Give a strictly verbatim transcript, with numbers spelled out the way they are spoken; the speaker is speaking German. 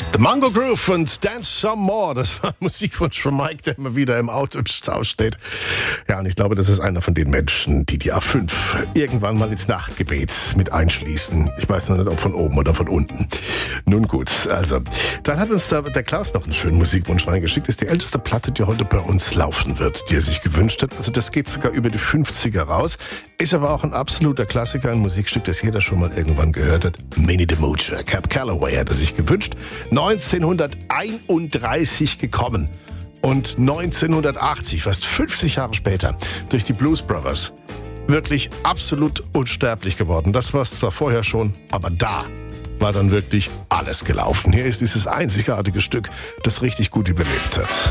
The Mango Groove und Dance Some More, das war ein Musikwunsch von Mike, der immer wieder im Auto im Stau steht. Ja, und ich glaube, das ist einer von den Menschen, die die A fünf irgendwann mal ins Nachtgebet mit einschließen. Ich weiß noch nicht, ob von oben oder von unten. Nun gut, also, dann hat uns der Klaus noch einen schönen Musikwunsch reingeschickt. Das ist die älteste Platte, die heute bei uns laufen wird, die er sich gewünscht hat. Also das geht sogar über die fünfziger raus. Ist aber auch ein absoluter Klassiker, ein Musikstück, das jeder schon mal irgendwann gehört hat. Minnie the Moocher, Cab Calloway hat er sich gewünscht. neunzehnhunderteinunddreißig gekommen und neunzehnhundertachtzig, fast fünfzig Jahre später, durch die Blues Brothers wirklich absolut unsterblich geworden. Das war es zwar vorher schon, aber da war dann wirklich alles gelaufen. Hier ist dieses einzigartige Stück, das richtig gut überlebt hat.